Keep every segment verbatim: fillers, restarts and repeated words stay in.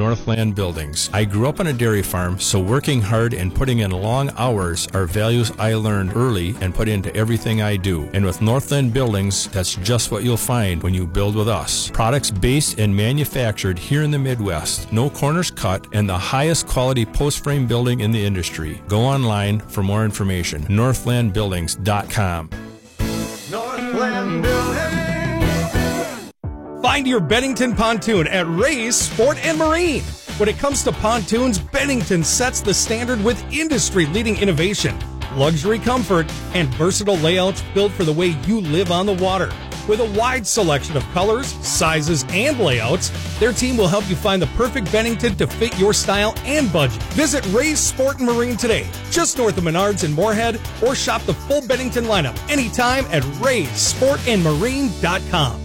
Northland Buildings. I grew up on a dairy farm, so working hard and putting in long hours are values I learned early and put into everything I do. And with Northland Buildings, that's just what you'll find when you build with us. Products based and manufactured here in the Midwest. No corners cut and the highest quality post-frame building in the industry. Go online for more information. northland buildings dot com. Northland Buildings. Find your Bennington pontoon at Ray's Sport and Marine. When it comes to pontoons, Bennington sets the standard with industry-leading innovation, luxury comfort, and versatile layouts built for the way you live on the water. With a wide selection of colors, sizes, and layouts, their team will help you find the perfect Bennington to fit your style and budget. Visit Ray's Sport and Marine today, just north of Menards in Moorhead, or shop the full Bennington lineup anytime at rays sport and marine dot com.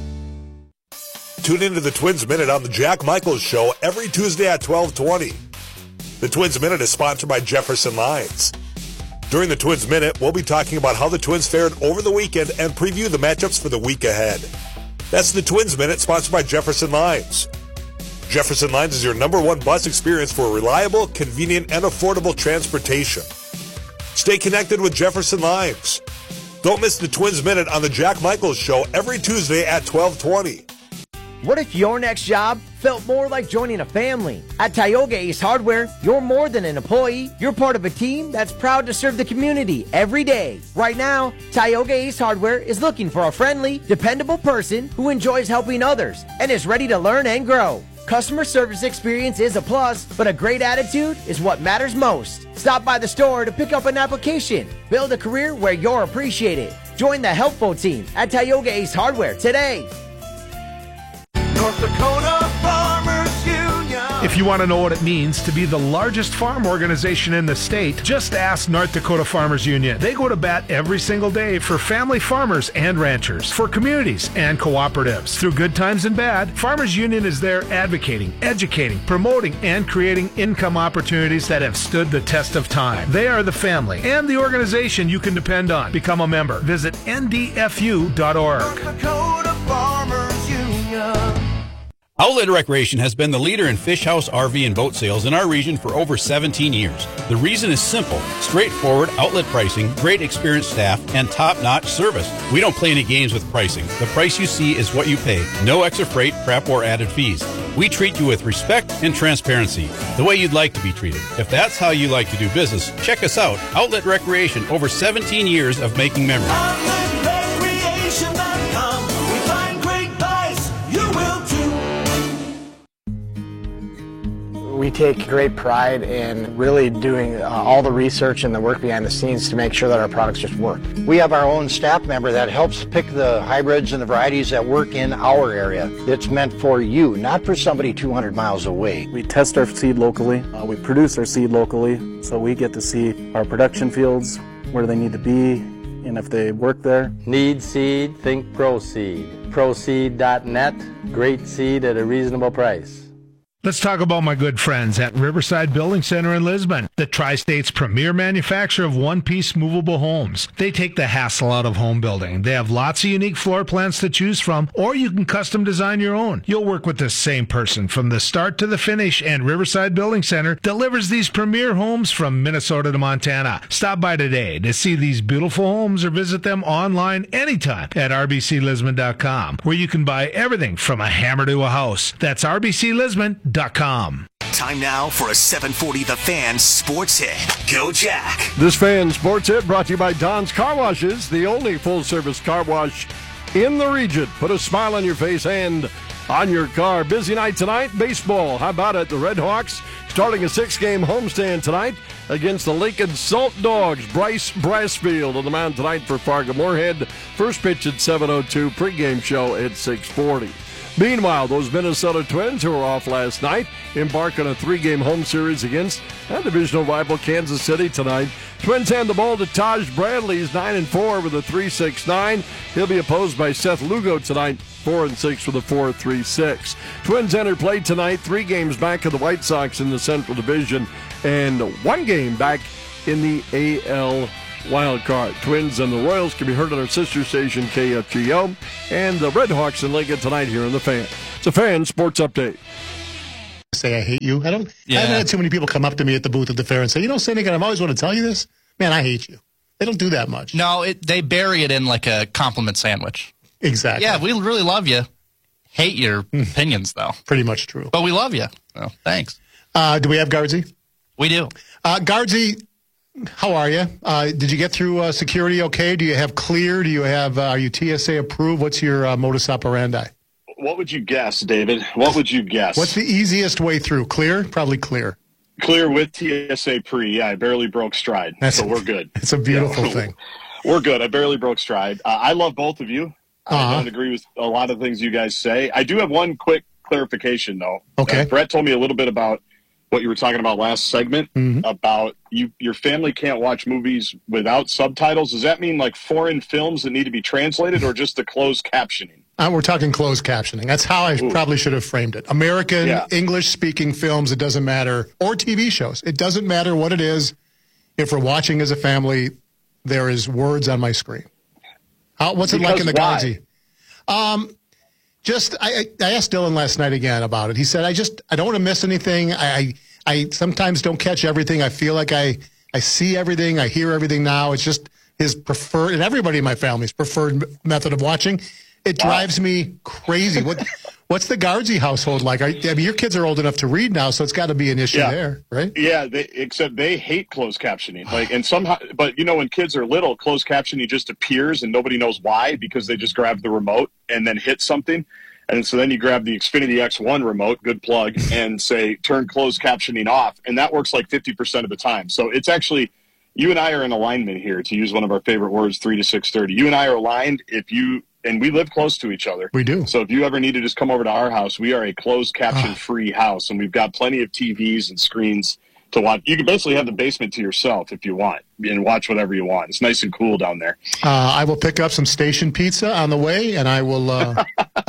Tune into the Twins Minute on the Jack Michaels Show every Tuesday at twelve twenty. The Twins Minute is sponsored by Jefferson Lines. During the Twins Minute, we'll be talking about how the Twins fared over the weekend and preview the matchups for the week ahead. That's the Twins Minute, sponsored by Jefferson Lines. Jefferson Lines is your number one bus experience for reliable, convenient, and affordable transportation. Stay connected with Jefferson Lines. Don't miss the Twins Minute on the Jack Michaels Show every Tuesday at twelve twenty. What if your next job felt more like joining a family? At Tioga Ace Hardware, you're more than an employee. You're part of a team that's proud to serve the community every day. Right now, Tioga Ace Hardware is looking for a friendly, dependable person who enjoys helping others and is ready to learn and grow. Customer service experience is a plus, but a great attitude is what matters most. Stop by the store to pick up an application. Build a career where you're appreciated. Join the helpful team at Tioga Ace Hardware today. North Dakota Farmers Union. If you want to know what it means to be the largest farm organization in the state, just ask North Dakota Farmers Union. They go to bat every single day for family farmers and ranchers, for communities and cooperatives. Through good times and bad, Farmers Union is there advocating, educating, promoting, and creating income opportunities that have stood the test of time. They are the family and the organization you can depend on. Become a member. Visit N D F U dot org. North Dakota Farmers Union. Outlet Recreation has been the leader in fish house, R V, and boat sales in our region for over seventeen years. The reason is simple: straightforward outlet pricing, great experienced staff, and top-notch service. We don't play any games with pricing. The price you see is what you pay. No extra freight, prep, or added fees. We treat you with respect and transparency, the way you'd like to be treated. If that's how you like to do business, check us out. Outlet Recreation, over seventeen years of making memories. outlet recreation dot com. We find great buys. You will too. We take great pride in really doing uh, all the research and the work behind the scenes to make sure that our products just work. We have our own staff member that helps pick the hybrids and the varieties that work in our area. It's meant for you, not for somebody two hundred miles away. We test our seed locally. Uh, we produce our seed locally, so we get to see our production fields, where they need to be, and if they work there. Need seed? Think ProSeed. ProSeed dot net. Great seed at a reasonable price. Let's talk about my good friends at Riverside Building Center in Lisbon, the Tri-State's premier manufacturer of one-piece movable homes. They take the hassle out of home building. They have lots of unique floor plans to choose from, or you can custom design your own. You'll work with the same person from the start to the finish, and Riverside Building Center delivers these premier homes from Minnesota to Montana. Stop by today to see these beautiful homes or visit them online anytime at R B C Lisbon dot com, where you can buy everything from a hammer to a house. That's R B C Lisbon dot com. Time now for a seven forty The Fan Sports Hit. Go Jack. This Fan Sports Hit brought to you by Don's Car Washes, the only full-service car wash in the region. Put a smile on your face and on your car. Busy night tonight. Baseball. How about it? The Red Hawks starting a six-game homestand tonight against the Lincoln Salt Dogs. Bryce Brassfield on the mound tonight for Fargo Moorhead. First pitch at seven oh two. Pregame show at six forty. Meanwhile, those Minnesota Twins, who were off last night, embark on a three-game home series against a divisional rival Kansas City tonight. Twins hand the ball to Taj Bradley. He's nine and four with a three point six nine. He'll be opposed by Seth Lugo tonight, four and six with a four point three six. Twins enter play tonight, three games back of the White Sox in the Central Division, and one game back in the A L Wild card. Twins and the Royals can be heard on our sister station K F G O, and the Red Hawks in Lincoln tonight here in the Fan. It's a Fan Sports Update. say I hate you. I don't. Yeah. I haven't had too many people come up to me at the booth at the fair and say, you know, Syndicat, I've always wanted to tell you this. Man, I hate you. They don't do that much. No, it, they bury it in like a compliment sandwich. Exactly. Yeah, we really love you. Hate your opinions, though. Pretty much true. But we love you. So, thanks. Uh, do we have Guardsy? We do. Uh, Guardsy, how are you? Uh, did you get through uh, security okay? Do you have clear? Do you have, uh, are you T S A approved? What's your uh, modus operandi? What would you guess, David? What would you guess? What's the easiest way through? Clear? Probably clear. Clear with T S A pre. Yeah, I barely broke stride, That's so a, we're good. It's a beautiful yeah, thing. We're good. I barely broke stride. Uh, I love both of you. Uh-huh. I don't agree with a lot of things you guys say. I do have one quick clarification, though. Okay. Uh, Brett told me a little bit about what you were talking about last segment, mm-hmm. about you, your family can't watch movies without subtitles. Does that mean like foreign films that need to be translated or just the closed captioning? Uh, we're talking closed captioning. That's how I Ooh. probably should have framed it. American, yeah. English-speaking films, it doesn't matter, or T V shows. It doesn't matter what it is. If we're watching as a family, there is words on my screen. How, what's it because like in the why? Guardsy? Um, just I, I asked Dylan last night again about it. He said, "I just I don't want to miss anything. I, I I sometimes don't catch everything. I feel like I I see everything. I hear everything now. It's just his preferred, and everybody in my family's preferred method of watching." It drives wow. me crazy. What, what's the Guardsy household like? Are, I mean, your kids are old enough to read now, so it's got to be an issue yeah. there, right? Yeah, they, except they hate closed captioning. Like, and somehow, but you know, when kids are little, closed captioning just appears, and nobody knows why because they just grab the remote and then hit something, and so then you grab the Xfinity X one remote, good plug, and say turn closed captioning off, and that works like fifty percent of the time. So it's actually. You and I are in alignment here, to use one of our favorite words, three to six thirty. You and I are aligned if you, and we live close to each other. We do. So if you ever need to just come over to our house, we are a closed caption-free house, and we've got plenty of T Vs and screens to watch. You can basically have the basement to yourself if you want and watch whatever you want. It's nice and cool down there. Uh, I will pick up some station pizza on the way, and I will uh,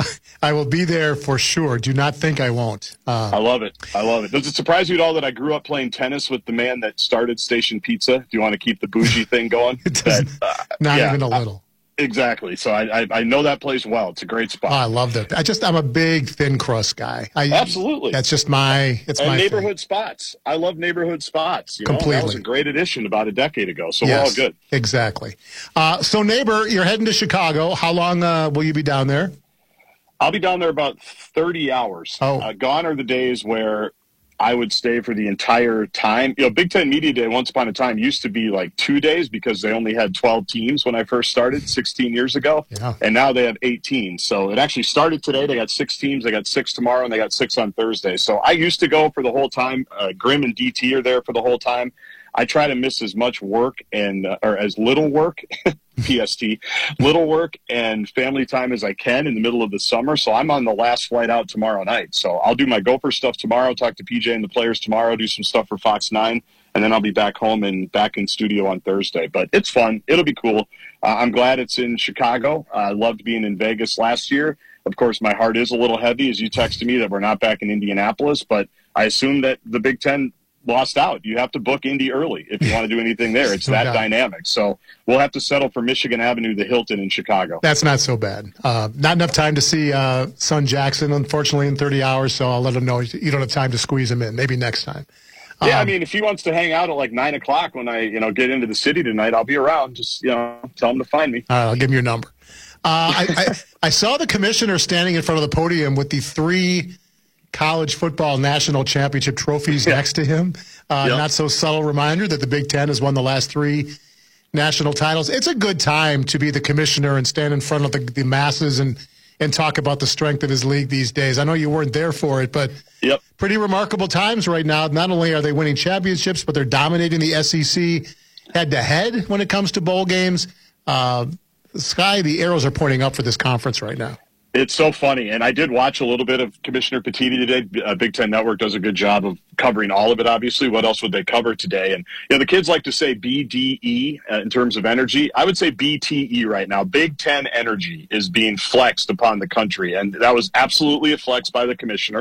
I will be there for sure. Do not think I won't. Uh, I love it. I love it. Does it surprise you at all that I grew up playing tennis with the man that started Station Pizza? Do you want to keep the bougie thing going? It doesn't, that, uh, not yeah, even a little. I, exactly. So I, I I know that place well. It's a great spot. Oh, I love that. I just I'm a big thin crust guy. I, Absolutely. That's just my. It's and my neighborhood thing. spots. I love neighborhood spots. You Completely. Know? That was a great addition about a decade ago. So yes, we're all good. Exactly. Uh, so neighbor, you're heading to Chicago. How long uh, will you be down there? I'll be down there about thirty hours. Oh. Uh, gone are the days where I would stay for the entire time. You know, Big Ten Media Day once upon a time used to be like two days because they only had twelve teams when I first started sixteen years ago. Yeah. And now they have eighteen. So it actually started today. They got six teams. They got six tomorrow, and they got six on Thursday. So I used to go for the whole time. Uh, Grim and D T are there for the whole time. I try to miss as much work and uh, or as little work, P S T, little work and family time as I can in the middle of the summer. So I'm on the last flight out tomorrow night. So I'll do my Gopher stuff tomorrow, talk to P J and the players tomorrow, do some stuff for Fox nine, and then I'll be back home and back in studio on Thursday. But it's fun. It'll be cool. Uh, I'm glad it's in Chicago. Uh, I loved being in Vegas last year. Of course, my heart is a little heavy as you texted me that we're not back in Indianapolis, but I assume that the Big Ten lost out. You have to book Indy early if you want to do anything there. It's that dynamic. So we'll have to settle for Michigan Avenue, the Hilton in Chicago. That's not so bad. Uh, not enough time to see uh, son Jackson, unfortunately, in thirty hours, so I'll let him know you don't have time to squeeze him in. Maybe next time. Yeah, um, I mean, if he wants to hang out at like nine o'clock when I, you know, get into the city tonight, I'll be around. Just, you know, tell him to find me. All right, I'll give him your number. Uh, I, I, I saw the commissioner standing in front of the podium with the three college football national championship trophies yeah. next to him. Uh, yep. Not so subtle reminder that the Big Ten has won the last three national titles. It's a good time to be the commissioner and stand in front of the, the masses and, and talk about the strength of his league these days. I know you weren't there for it, but yep. pretty remarkable times right now. Not only are they winning championships, but they're dominating the S E C head-to-head when it comes to bowl games. Uh, Sky, the arrows are pointing up for this conference right now. It's so funny, and I did watch a little bit of Commissioner Petitti today. Uh, Big Ten Network does a good job of covering all of it, obviously. What else would they cover today? And you know, the kids like to say B D E uh, in terms of energy. I would say B T E right now. Big Ten energy is being flexed upon the country, and that was absolutely a flex by the commissioner.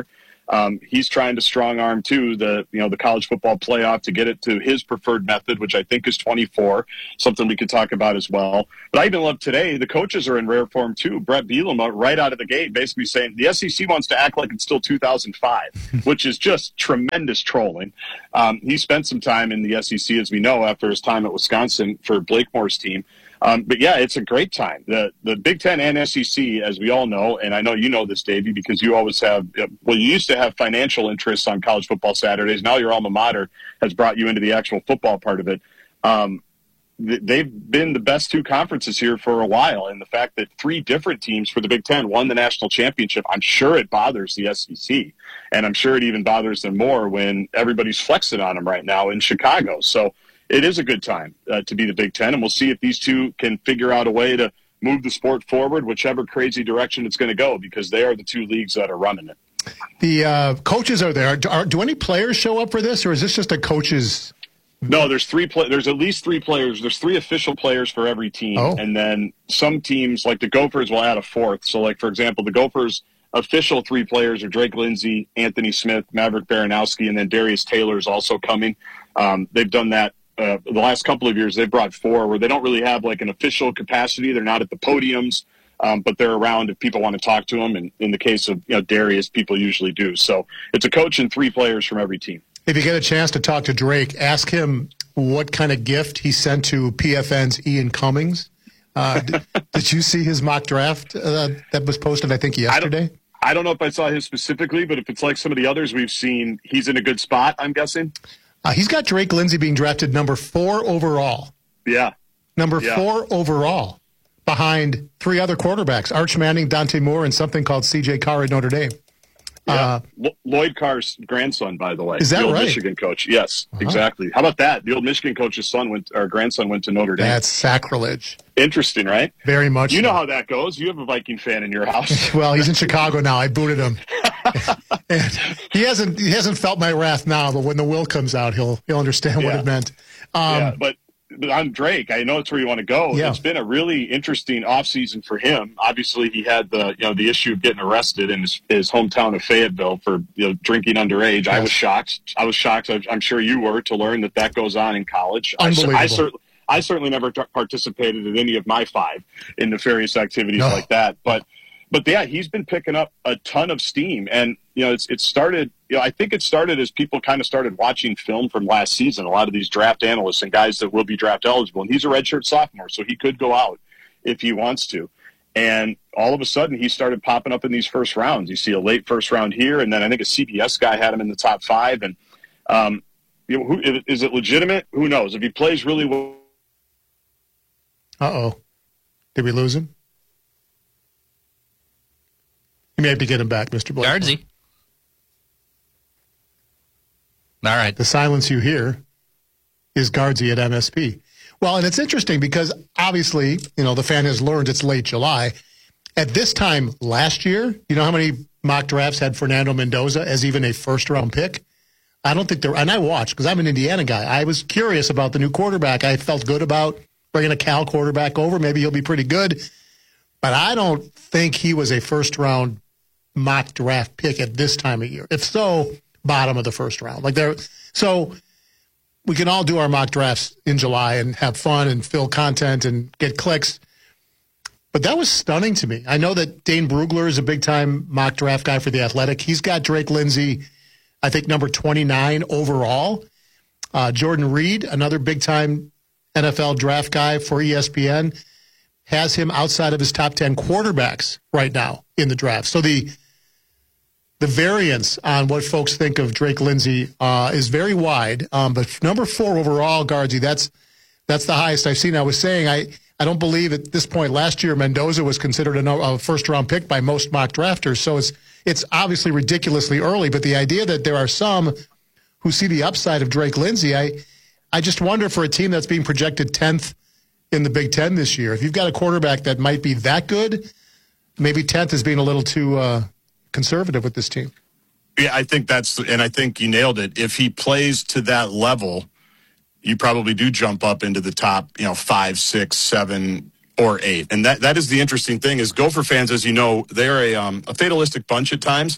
Um, he's trying to strong arm too the you know the college football playoff to get it to his preferred method, which I think is twenty-four, something we could talk about as well. But I even love today, the coaches are in rare form too. Brett Bielema right out of the gate basically saying the S E C wants to act like it's still two thousand five, which is just tremendous trolling. Um, he spent some time in the S E C, as we know, after his time at Wisconsin for Blakemore's team. Um, but, yeah, it's a great time. The the Big Ten and S E C, as we all know, and I know you know this, Davey, because you always have – well, you used to have financial interests on college football Saturdays. Now your alma mater has brought you into the actual football part of it. Um, th- they've been the best two conferences here for a while, and the fact that three different teams for the Big Ten won the national championship, I'm sure it bothers the S E C, and I'm sure it even bothers them more when everybody's flexing on them right now in Chicago. So – it is a good time uh, to be the Big Ten, and we'll see if these two can figure out a way to move the sport forward, whichever crazy direction it's going to go, because they are the two leagues that are running it. The uh, coaches are there. Are, do any players show up for this, or is this just a coach's? No, there's three. Play- there's at least three players. There's three official players for every team, oh. and then some teams, like the Gophers, will add a fourth. So, like for example, the Gophers' official three players are Drake Lindsey, Anthony Smith, Maverick Baranowski, and then Darius Taylor is also coming. Um, they've done that. Uh, the last couple of years, they've brought four where they don't really have like an official capacity. They're not at the podiums, um, but they're around if people want to talk to them. And in the case of you know Darius, people usually do. So it's a coach and three players from every team. If you get a chance to talk to Drake, ask him what kind of gift he sent to P F N's Ian Cummings. Uh, did, did you see his mock draft uh, that was posted, I think, yesterday? I don't, I don't know if I saw his specifically, but if it's like some of the others we've seen, he's in a good spot, I'm guessing. Uh, he's got Drake Lindsey being drafted number four overall. Yeah. Number yeah. four overall, behind three other quarterbacks, Arch Manning, Dante Moore, and something called C J Carr at Notre Dame. Yeah. Uh, L- Lloyd Carr's grandson, by the way. Is that the old right? Michigan coach. Yes, uh-huh. exactly. How about that? The old Michigan coach's son went, or grandson went to Notre Dame. That's sacrilege. Interesting, right? Very much. You know so. how that goes. You have a Viking fan in your house. Well, he's in Chicago now. I booted him. And he hasn't he hasn't felt my wrath now, but when the will comes out, he'll he'll understand yeah. what it meant. Um, yeah, but, but on Drake, I know it's where you want to go. Yeah. It's been a really interesting offseason for him. Obviously, he had the you know the issue of getting arrested in his, his hometown of Fayetteville for you know drinking underage. Yes. I was shocked. I was shocked. I'm sure you were to learn that that goes on in college. Unbelievable. I, I certainly. I certainly never t- participated in any of my five in nefarious activities no. like that. But, but yeah, he's been picking up a ton of steam. And, you know, it's it started, you know, I think it started as people kind of started watching film from last season, a lot of these draft analysts and guys that will be draft eligible. And he's a redshirt sophomore, so he could go out if he wants to. And all of a sudden, he started popping up in these first rounds. You see a late first round here, and then I think a C B S guy had him in the top five. And, um, you know, who, is it legitimate? Who knows? If he plays really well. Uh-oh. Did we lose him? You may have to get him back, Mister Blake. Guardsy. All right. The silence you hear is Guardsy at M S P. Well, and it's interesting because obviously, you know, the fan has learned it's late July. At this time last year, you know how many mock drafts had Fernando Mendoza as even a first-round pick? I don't think there – and I watched because I'm an Indiana guy. I was curious about the new quarterback. I felt good about – bringing a Cal quarterback over. Maybe he'll be pretty good. But I don't think he was a first-round mock draft pick at this time of year. If so, bottom of the first round. Like there, So we can all do our mock drafts in July and have fun and fill content and get clicks. But that was stunning to me. I know that Dane Brugler is a big-time mock draft guy for The Athletic. He's got Drake Lindsey, I think, number twenty-nine overall. Uh, Jordan Reed, another big-time N F L draft guy for E S P N, has him outside of his top ten quarterbacks right now in the draft. So the the variance on what folks think of Drake Lindsey uh, is very wide. Um, but number four overall, Guardsy, that's that's the highest I've seen. I was saying I, I don't believe at this point last year Mendoza was considered a, a first-round pick by most mock drafters. So it's it's obviously ridiculously early. But the idea that there are some who see the upside of Drake Lindsey, I I just wonder for a team that's being projected tenth in the Big Ten this year, if you've got a quarterback that might be that good, maybe tenth is being a little too uh, conservative with this team. Yeah, I think that's, and I think you nailed it. If he plays to that level, you probably do jump up into the top, you know, five, six, seven, or eight. And that that is the interesting thing is Gopher fans, as you know, they're a, um, a fatalistic bunch at times.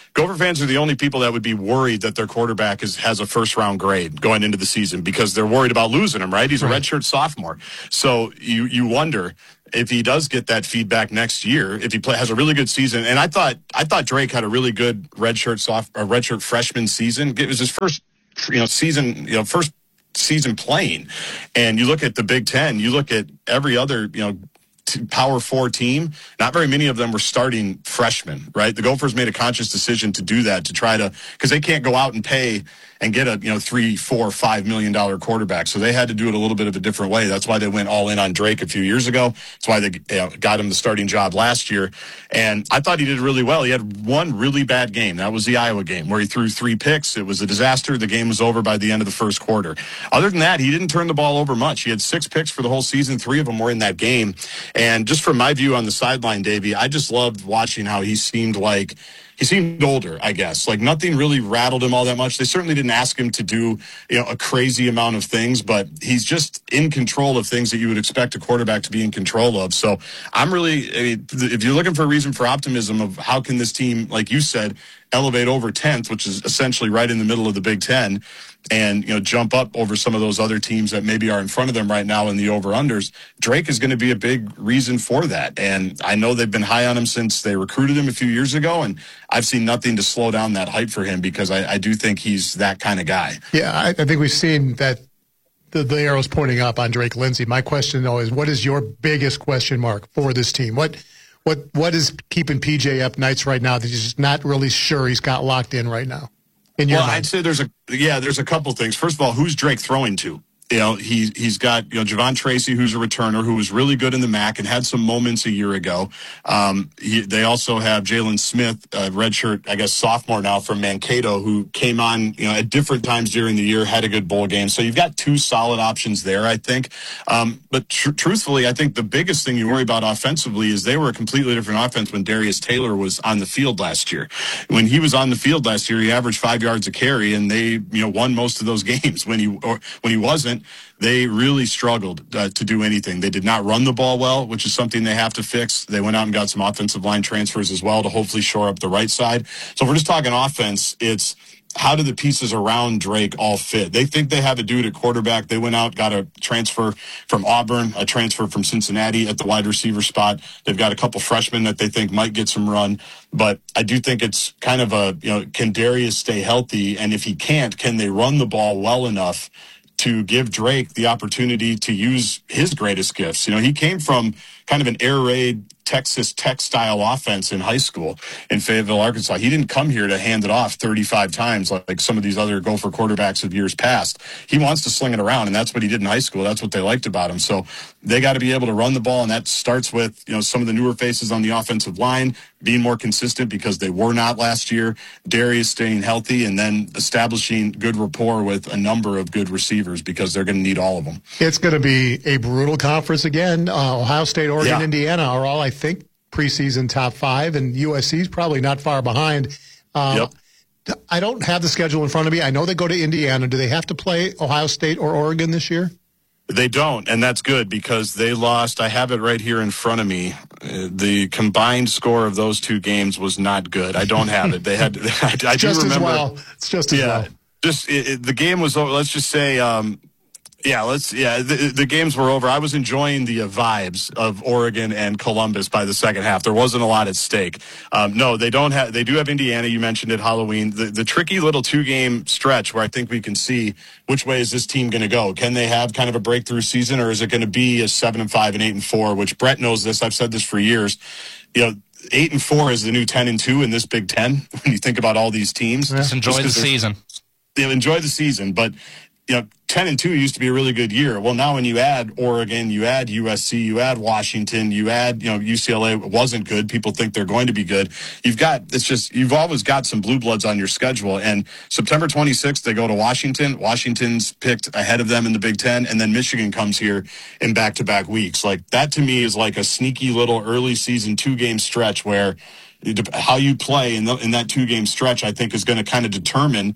Gopher fans are the only people that would be worried that their quarterback is, has a first-round grade going into the season because they're worried about losing him, right? He's a Right. redshirt sophomore. So you, you wonder if he does get that feedback next year, if he play, has a really good season. And I thought I thought Drake had a really good redshirt soft, or redshirt freshman season. It was his first, you know, season, you know, first season playing. And you look at the Big Ten, you look at every other, you know, t- Power Four team, not very many of them were starting freshmen, right? The Gophers made a conscious decision to do that, to try to, because they can't go out and pay and get a, you know, three, four, five million dollar quarterback. So they had to do it a little bit of a different way. That's why they went all in on Drake a few years ago. That's why they you know, got him the starting job last year. And I thought he did really well. He had one really bad game. That was the Iowa game where he threw three picks. It was a disaster. The game was over by the end of the first quarter. Other than that, he didn't turn the ball over much. He had six picks for the whole season. Three of them were in that game. And just from my view on the sideline, Davey, I just loved watching how he seemed like He seemed older, I guess. Like nothing really rattled him all that much. They certainly didn't ask him to do, you know, a crazy amount of things, but he's just in control of things that you would expect a quarterback to be in control of. So I'm really, I mean, if you're looking for a reason for optimism of how can this team, like you said, elevate over tenth, which is essentially right in the middle of the Big Ten, and, you know, jump up over some of those other teams that maybe are in front of them right now in the over-unders, Drake is going to be a big reason for that. And I know they've been high on him since they recruited him a few years ago, and I've seen nothing to slow down that hype for him because I, I do think he's that kind of guy. Yeah, I, I think we've seen that the, the arrow's pointing up on Drake Lindsey. My question, though, is what is your biggest question mark for this team? What what what is keeping P J up nights right now that he's just not really sure he's got locked in right now? In your well, mind? I'd say there's a yeah, there's a couple things. First of all, who's Drake throwing to? You know, he, he's got, you know, Javon Tracy, who's a returner, who was really good in the M A C and had some moments a year ago. Um, he, they also have Jalen Smith, a redshirt, I guess, sophomore now from Mankato, who came on, you know, at different times during the year, had a good bowl game. So you've got two solid options there, I think. Um, but tr- truthfully, I think the biggest thing you worry about offensively is they were a completely different offense when Darius Taylor was on the field last year. When he was on the field last year, he averaged five yards a carry, and they, you know, won most of those games. When he or when he wasn't, they really struggled uh, to do anything. They did not run the ball well, which is something they have to fix. They went out and got some offensive line transfers as well to hopefully shore up the right side. So if we're just talking offense, it's how do the pieces around Drake all fit? They think they have a dude at quarterback. They went out, got a transfer from Auburn, a transfer from Cincinnati at the wide receiver spot. They've got a couple freshmen that they think might get some run. But I do think it's kind of a, you know, can Darius stay healthy? And if he can't, can they run the ball well enough to give Drake the opportunity to use his greatest gifts? You know, he came from kind of an air raid Texas Tech style offense in high school in Fayetteville, Arkansas. He didn't come here to hand it off thirty-five times like, like some of these other Gopher quarterbacks of years past. He wants to sling it around, and that's what he did in high school. That's what they liked about him. So they got to be able to run the ball, and that starts with, you know, some of the newer faces on the offensive line being more consistent because they were not last year. Darius staying healthy, and then establishing good rapport with a number of good receivers because they're going to need all of them. It's going to be a brutal conference again. Uh, Ohio State, Oregon, Yeah. Indiana are all, I think, preseason top five, and U S C's probably not far behind. Uh, Yep. I don't have the schedule in front of me. I know they go to Indiana. Do they have to play Ohio State or Oregon this year? They don't, and that's good because they lost. I have it right here in front of me. Uh, the combined score of those two games was not good. I don't have it. They had. I, I do just remember. as well. It's just as yeah, well. just it, it, the game was over. Let's just say. Um, Yeah, let's. Yeah, the, the games were over. I was enjoying the uh, vibes of Oregon and Columbus by the second half. There wasn't a lot at stake. Um, no, they don't have. They do have Indiana. You mentioned it, Halloween. The the tricky little two game stretch where I think we can see which way is this team going to go. Can they have kind of a breakthrough season, or is it going to be a seven and five and eight and four? Which Brett knows this. I've said this for years. You know, eight and four is the new ten and two in this Big Ten. When you think about all these teams, Just enjoy the season. They'll enjoy the season, but you know, ten and two used to be a really good year. Well, now when you add Oregon, you add U S C, you add Washington, you add, you know, U C L A wasn't good. People think they're going to be good. You've got, it's just, you've always got some blue bloods on your schedule. And September twenty-sixth, they go to Washington. Washington's picked ahead of them in the Big Ten. And then Michigan comes here in back-to-back weeks. Like, that to me is like a sneaky little early season two-game stretch where how you play in, the, in that two-game stretch, I think, is going to kind of determine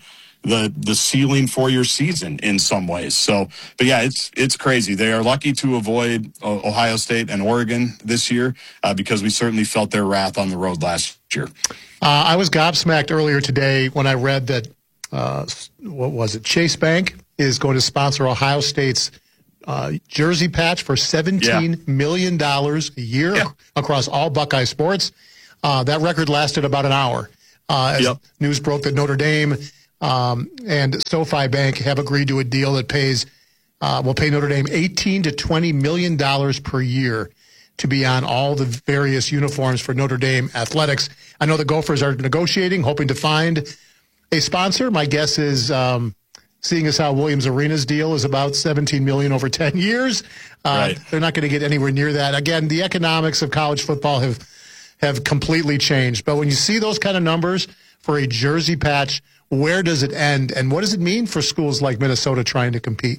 the the ceiling for your season in some ways. So, but yeah, it's it's crazy. They are lucky to avoid uh, Ohio State and Oregon this year uh, because we certainly felt their wrath on the road last year. Uh, I was gobsmacked earlier today when I read that, uh, what was it, Chase Bank is going to sponsor Ohio State's uh, jersey patch for seventeen Yeah. million dollars a year Yeah. across all Buckeye sports. Uh, that record lasted about an hour. Uh, as Yep. news broke that Notre Dame um, and SoFi Bank have agreed to a deal that pays uh, will pay Notre Dame eighteen to twenty million dollars per year to be on all the various uniforms for Notre Dame athletics. I know the Gophers are negotiating, hoping to find a sponsor. My guess is, um, seeing as how Williams Arena's deal is about seventeen million dollars over ten years, uh, Right. they're not going to get anywhere near that. Again, the economics of college football have have completely changed. But when you see those kind of numbers for a jersey patch, where does it end? And what does it mean for schools like Minnesota trying to compete?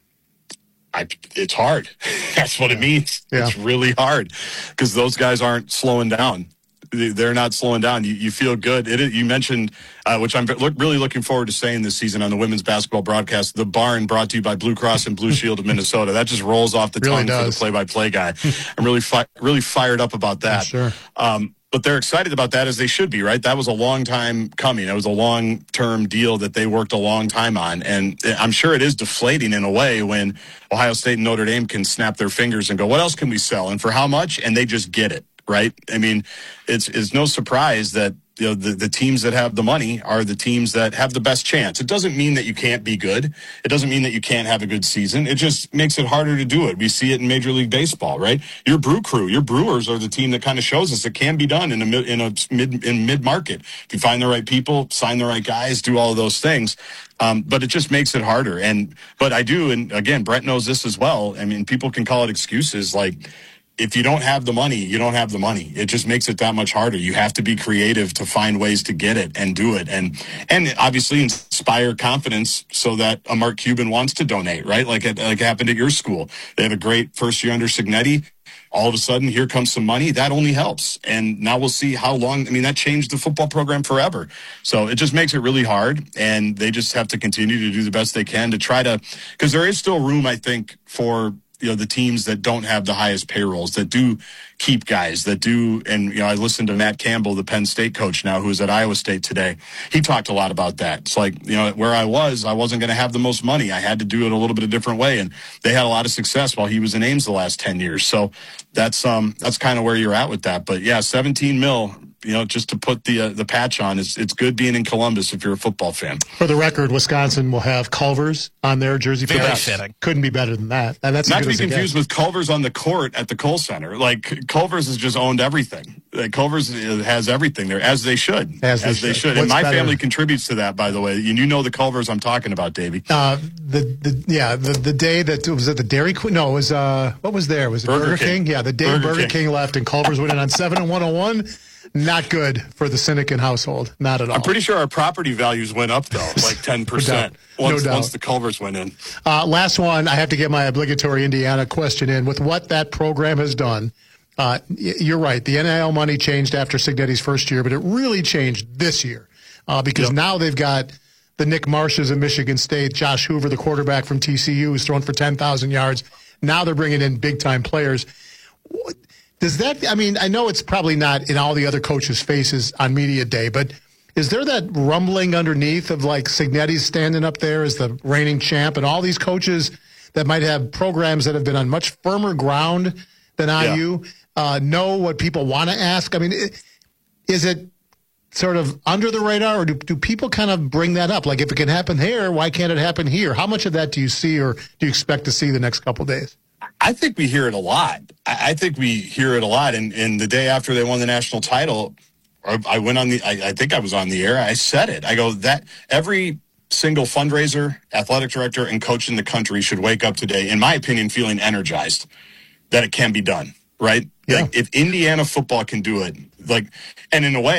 I, it's hard. That's what it means. Yeah. It's really hard because those guys aren't slowing down. They- They're not slowing down. You, you feel good. It, is- you mentioned, uh, which I'm look, really looking forward to saying this season on the women's basketball broadcast, the barn brought to you by Blue Cross and Blue Shield of Minnesota. That just rolls off the Really tongue for the does. play-by-play guy. I'm really, fi- really fired up about that. Sure. Um, but they're excited about that, as they should be, right? That was a long time coming. It was a long-term deal that they worked a long time on. And I'm sure it is deflating in a way when Ohio State and Notre Dame can snap their fingers and go, what else can we sell? And for how much? And they just get it, right? I mean, it's, it's no surprise that, you know, the, the teams that have the money are the teams that have the best chance. It doesn't mean that you can't be good. It doesn't mean that you can't have a good season. It just makes it harder to do it. We see it in Major League Baseball, right? Your Brew Crew, your Brewers are the team that kind of shows us it can be done in a mid, in a mid in mid market. If you find the right people, sign the right guys, do all of those things. Um, but it just makes it harder. And but I do, and again, Brett knows this as well. I mean, people can call it excuses like, if you don't have the money, you don't have the money. It just makes it that much harder. You have to be creative to find ways to get it and do it. And and obviously inspire confidence so that a Mark Cuban wants to donate, right? Like it, like it happened at your school. They have a great first year under Signetti. All of a sudden, here comes some money. That only helps. And now we'll see how long. I mean, that changed the football program forever. So it just makes it really hard. And they just have to continue to do the best they can to try to, because there is still room, I think, for you know, the teams that don't have the highest payrolls, that do keep guys, that do, and, you know, I listened to Matt Campbell, the Penn State coach now, who's at Iowa State today. He talked a lot about that. It's like, you know, where I was, I wasn't going to have the most money. I had to do it a little bit a different way. And they had a lot of success while he was in Ames the last ten years. So that's, um, that's kind of where you're at with that. But yeah, seventeen mil, you know, just to put the uh, the patch on, is it's good being in Columbus if you're a football fan. For the record, Wisconsin will have Culver's on their jersey Very patch. fitting. Couldn't be better than that. And that's as Not good to be as it confused gets. with Culver's on the court at the Kohl Center. Like, Culver's has just owned everything. Like, Culver's has everything there, as they should. As they should. should. And What's my better? family contributes to that, by the way. You, you know the Culver's I'm talking about, Davey. Uh, the, the yeah the the day that was it the Dairy Queen? No, it was uh what was there? Was it Burger, Burger King? King. Yeah, the day Burger Burger, King. King. left and Culver's went in on seven and one oh one. Not good for the Sinekin household. Not at all. I'm pretty sure our property values went up, though, like ten percent No once, doubt. once the Culver's went in. Uh, last one, I have to get my obligatory Indiana question in. With what that program has done, uh, y- you're right. The N I L money changed after Signetti's first year, but it really changed this year uh, because Yep. now they've got the Nick Marshes of Michigan State, Josh Hoover, the quarterback from T C U, who's thrown for ten thousand yards. Now they're bringing in big-time players. What- Does that, I mean, I know it's probably not in all the other coaches' faces on media day, but is there that rumbling underneath of like Signetti's standing up there as the reigning champ and all these coaches that might have programs that have been on much firmer ground than I U uh, know what people want to ask? I mean, i- is it sort of under the radar or do, do people kind of bring that up? Like if it can happen there, why can't it happen here? How much of that do you see or do you expect to see the next couple of days? I think we hear it a lot. I I think we hear it a lot. And, and the day after they won the national title, I I went on the, I, I think I was on the air. I said it. I go, that every single fundraiser, athletic director, and coach in the country should wake up today, in my opinion, feeling energized that it can be done, right? Yeah. Like if Indiana football can do it, like, and in a way,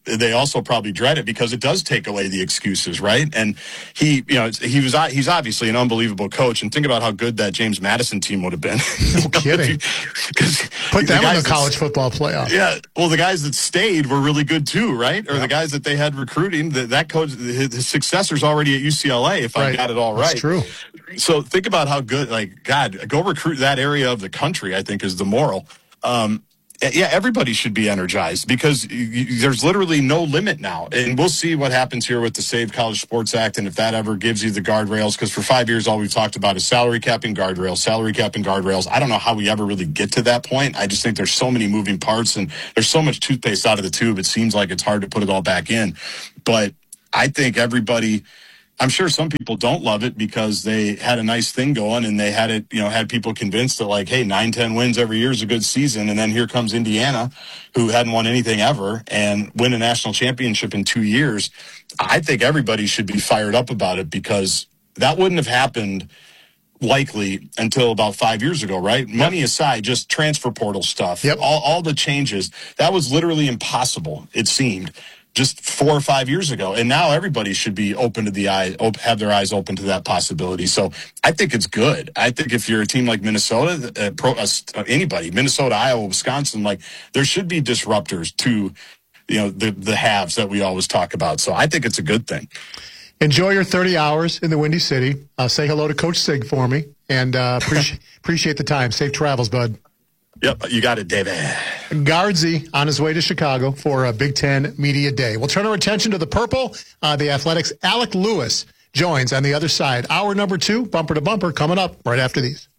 they also probably dread it because it does take away the excuses, right? And he, you know, he was he's obviously an unbelievable coach. And think about how good that James Madison team would have been. No kidding. Put them in the college football playoff. Yeah. Well, the guys that stayed were really good too, right? Or yep. the guys that they had recruiting. That that coach, his, his successor's already at U C L A. If right. I got it all right. That's true. So think about how good. Like God, go recruit that area of the country. I think is the moral. Um, Yeah, everybody should be energized because you, there's literally no limit now. And we'll see what happens here with the Save College Sports Act and if that ever gives you the guardrails. Because for five years, all we've talked about is salary cap and guardrails, salary cap and guardrails. I don't know how we ever really get to that point. I just think there's so many moving parts and there's so much toothpaste out of the tube. It seems like it's hard to put it all back in. But I think everybody... I'm sure some people don't love it because they had a nice thing going and they had it, you know, had people convinced that like, hey, nine, ten wins every year is a good season. And then here comes Indiana, who hadn't won anything ever and win a national championship in two years. I think everybody should be fired up about it because that wouldn't have happened likely until about five years ago, right? Yep. Money aside, just transfer portal stuff, yep. all, all the changes, that was literally impossible, it seemed. Just four or five years ago. And now everybody should be open to the eye, op- have their eyes open to that possibility. So I think it's good. I think if you're a team like Minnesota, uh, pro, uh, anybody, Minnesota, Iowa, Wisconsin, like there should be disruptors to, you know, the, the haves that we always talk about. So I think it's a good thing. Enjoy your thirty hours in the Windy City. Uh, say hello to Coach Sig for me and uh, appreciate, appreciate the time. Safe travels, bud. Yep, you got it, David. Guardsy on his way to Chicago for a Big Ten Media Day. We'll turn our attention to the purple. Uh, the Athletics' Alec Lewis joins on the other side. Hour number two, bumper to bumper, coming up right after these.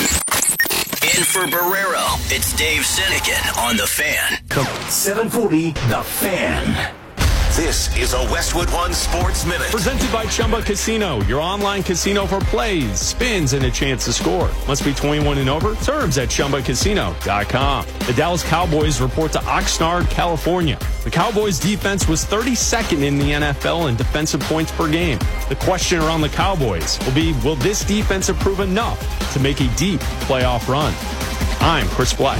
In for Barrero, it's Dave Sinekin on The Fan. seven forty, The Fan. This is a Westwood One Sports Minute. Presented by Chumba Casino, your online casino for plays, spins, and a chance to score. Must be twenty-one and over. Terms at chumba casino dot com. The Dallas Cowboys report to Oxnard, California. The Cowboys' defense was thirty-second in the N F L in defensive points per game. The question around the Cowboys will be, will this defense improve enough to make a deep playoff run? I'm Chris Black.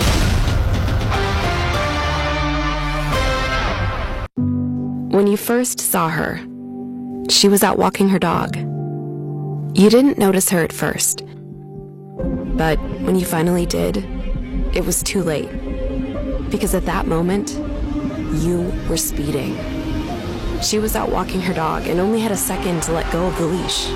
When you first saw her, she was out walking her dog. You didn't notice her at first. But when you finally did, it was too late. Because at that moment, you were speeding. She was out walking her dog and only had a second to let go of the leash.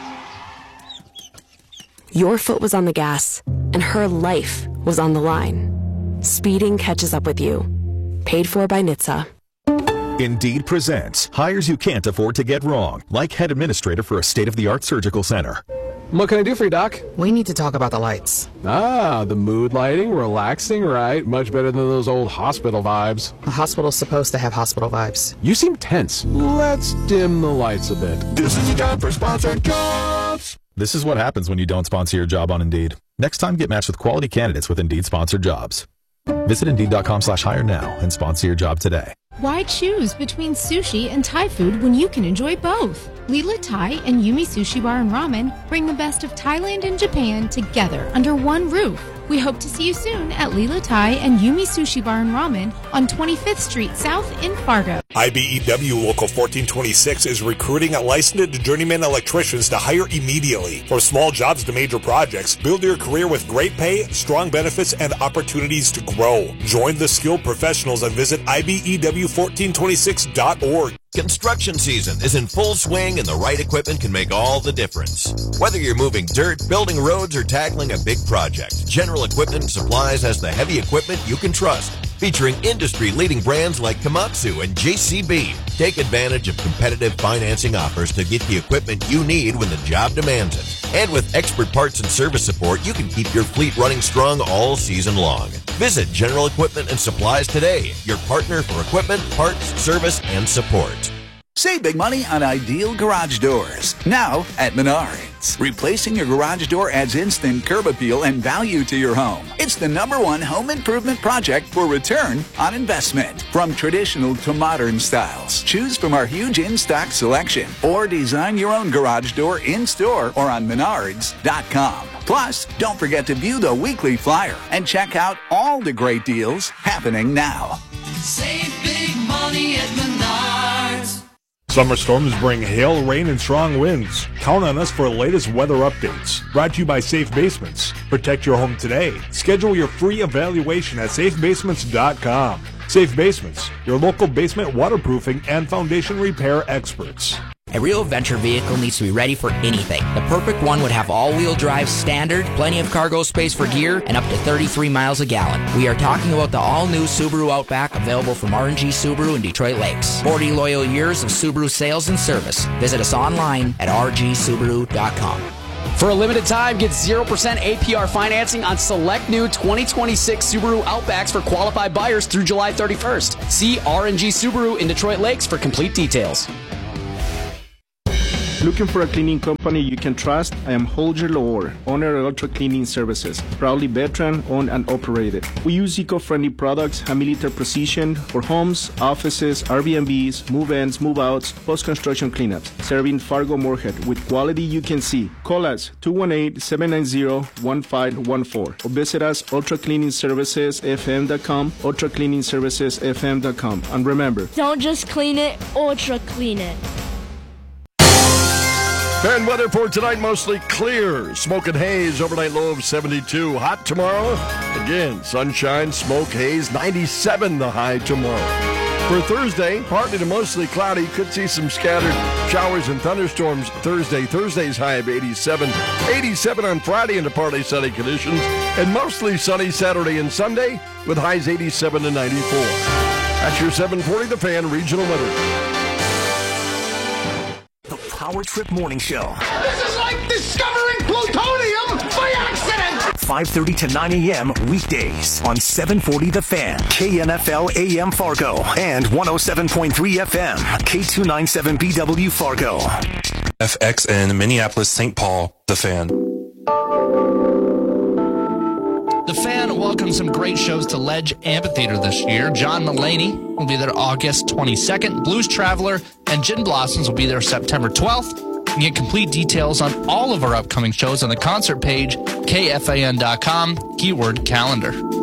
Your foot was on the gas, and her life was on the line. Speeding catches up with you. Paid for by N H T S A. Indeed presents hires you can't afford to get wrong, like head administrator for a state-of-the-art surgical center. What can I do for you, Doc? We need to talk about the lights. Ah, the mood lighting, relaxing, right? Much better than those old hospital vibes. A hospital's supposed to have hospital vibes. You seem tense. Let's dim the lights a bit. This is a time for sponsored jobs. This is what happens when you don't sponsor your job on Indeed. Next time, get matched with quality candidates with Indeed sponsored jobs. Visit Indeed.com slash hire now and sponsor your job today. Why choose between sushi and Thai food when you can enjoy both? Lila Thai and Yumi Sushi Bar and Ramen bring the best of Thailand and Japan together under one roof. We hope to see you soon at Lila Thai and Yumi Sushi Bar and Ramen on twenty-fifth Street South in Fargo. I B E W Local fourteen twenty-six is recruiting licensed journeyman electricians to hire immediately. From small jobs to major projects, build your career with great pay, strong benefits, and opportunities to grow. Join the skilled professionals and visit I B E W fourteen twenty-six dot org. Construction season is in full swing and the right equipment can make all the difference. Whether you're moving dirt, building roads, or tackling a big project, General Equipment and Supplies has the heavy equipment you can trust. Featuring industry-leading brands like Komatsu and J C B. Take advantage of competitive financing offers to get the equipment you need when the job demands it. And with expert parts and service support, you can keep your fleet running strong all season long. Visit General Equipment and Supplies today, your partner for equipment, parts, service, and support. Save big money on Ideal Garage Doors. Now at Menards. Replacing your garage door adds instant curb appeal and value to your home. It's the number one home improvement project for return on investment. From traditional to modern styles, choose from our huge in-stock selection or design your own garage door in-store or on menards dot com. Plus, don't forget to view the weekly flyer and check out all the great deals happening now. Save big money at Menards. Summer storms bring hail, rain, and strong winds. Count on us for the latest weather updates. Brought to you by Safe Basements. Protect your home today. Schedule your free evaluation at safe basements dot com. Safe Basements, your local basement waterproofing and foundation repair experts. A real adventure vehicle needs to be ready for anything. The perfect one would have all-wheel drive standard, plenty of cargo space for gear, and up to thirty-three miles a gallon. We are talking about the all-new Subaru Outback, available from R and G Subaru in Detroit Lakes. forty loyal years of Subaru sales and service. Visit us online at r g subaru dot com. For a limited time, get zero percent A P R financing on select new twenty twenty-six Subaru Outbacks for qualified buyers through July thirty-first. See R and G Subaru in Detroit Lakes for complete details. Looking for a cleaning company you can trust? I am Holger Lohr, owner of Ultra Cleaning Services, proudly veteran owned and operated. We use eco-friendly products and military precision for homes, offices, Airbnbs, move-ins, move-outs, post-construction cleanups, serving Fargo Moorhead with quality you can see. Call us two one eight, seven nine zero, one five one four or visit us ultra cleaning services f m dot com, ultra cleaning services f m dot com. And remember, don't just clean it, ultra clean it. Fan weather for tonight, mostly clear. Smoke and haze, overnight low of seventy-two. Hot tomorrow. Again, sunshine, smoke, haze, ninety-seven the high tomorrow. For Thursday, partly to mostly cloudy. Could see some scattered showers and thunderstorms Thursday. Thursday's high of eighty-seven. eighty-seven on Friday into partly sunny conditions. And mostly sunny Saturday and Sunday with highs eighty-seven to ninety-four. That's your seven forty The Fan regional weather. Power Trip Morning Show. This is like discovering plutonium by accident! five thirty to nine a.m. weekdays on seven forty The Fan, K N F L A M Fargo, and one oh seven point three F M, K two ninety-seven B W Fargo. F X N Minneapolis, Saint Paul, The Fan. The Fan welcomes some great shows to Ledge Amphitheater this year. John Mulaney will be there August twenty-second. Blues Traveler and Gin Blossoms will be there September twelfth. You can get complete details on all of our upcoming shows on the concert page, K F A N dot com, keyword calendar.